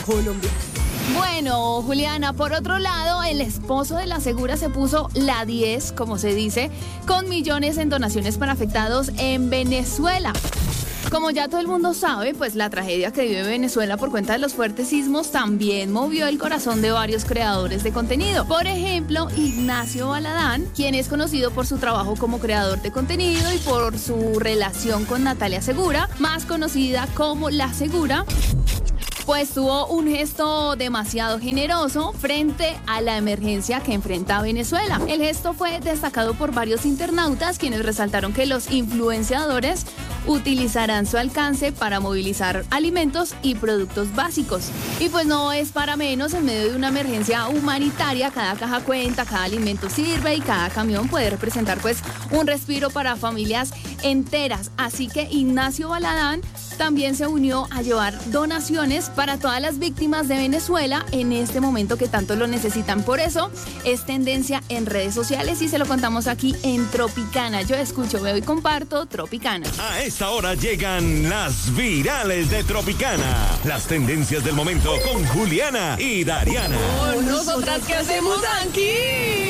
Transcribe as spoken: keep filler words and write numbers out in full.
Colombia. Bueno, Juliana, por otro lado, el esposo de la Segura se puso la diez, como se dice, con millones en donaciones para afectados en Venezuela. Como ya todo el mundo sabe, pues la tragedia que vive Venezuela por cuenta de los fuertes sismos también movió el corazón de varios creadores de contenido. Por ejemplo, Ignacio Baladán, quien es conocido por su trabajo como creador de contenido y por su relación con Natalia Segura, más conocida como La Segura, pues tuvo un gesto demasiado generoso frente a la emergencia que enfrenta Venezuela. El gesto fue destacado por varios internautas, quienes resaltaron que los influenciadores utilizarán su alcance para movilizar alimentos y productos básicos. Y pues no es para menos, en medio de una emergencia humanitaria, cada caja cuenta, cada alimento sirve y cada camión puede representar pues un respiro para familias enteras. Así que Ignacio Baladán también se unió a llevar donaciones para todas las víctimas de Venezuela en este momento que tanto lo necesitan. Por eso es tendencia en redes sociales y se lo contamos aquí en Tropicana. Yo escucho, veo y comparto Tropicana. A esta hora llegan las virales de Tropicana. Las tendencias del momento con Juliana y Dariana. Oh, ¿nosotras qué hacemos aquí?